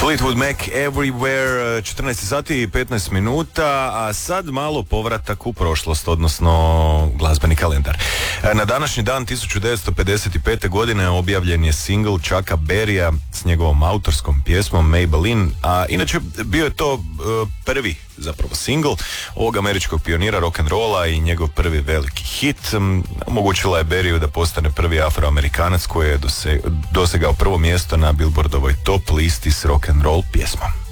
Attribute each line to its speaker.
Speaker 1: Fleetwood Mac Everywhere, 14 sati i 15 minuta, a sad malo povratak u prošlost, odnosno glazbeni kalendar. Na današnji dan 1955. godine objavljen je singl Chucka Berrya s njegovom autorskom pjesmom Maybelline, a inače bio je to prvi zapravo singl ovog američkog pionira rock'n'rolla i njegov prvi veliki hit. Omogućila je Berryu da postane prvi afroamerikanac koji je dosegao prvo mjesto na Billboardovoj top listi s rock'n'roll pjesmom.